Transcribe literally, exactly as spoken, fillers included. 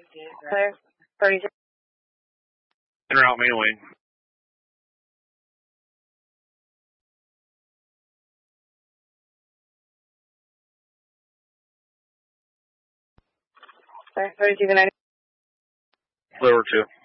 Clear. thirty-two. En route, main lane. Clear. thirty-two, good night. Lower two.